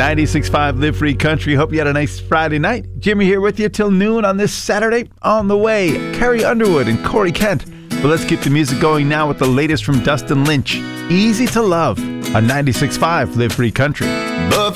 96.5 Live Free Country. Hope you had a nice Friday night. Jimmy here with you till noon on this Saturday. On the way, Carrie Underwood and Corey Kent. But let's keep the music going now with the latest from Dustin Lynch. Easy to Love on 96.5 Live Free Country.